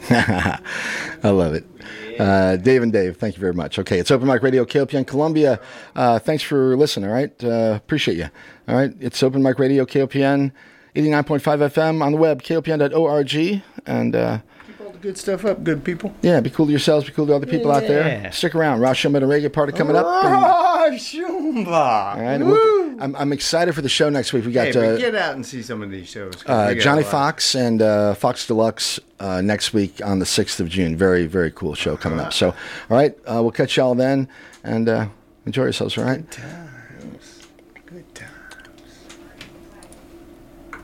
I love it. Dave and Dave, thank you very much. Okay, it's Open Mic Radio, KOPN Columbia. Thanks for listening, all right? Appreciate you. All right, it's Open Mic Radio, KOPN, 89.5 FM on the web, kopn.org. And keep all the good stuff up, good people. Yeah, be cool to yourselves, be cool to other people out there. Stick around. Rosh Shumba and a reggae party coming up. Shumba. All right, I'm excited for the show next week. We got get out and see some of these shows. Johnny Fox and Fox Deluxe next week on the 6th of June. Very, very cool show coming up. So, all right, we'll catch y'all then, and enjoy yourselves, all right?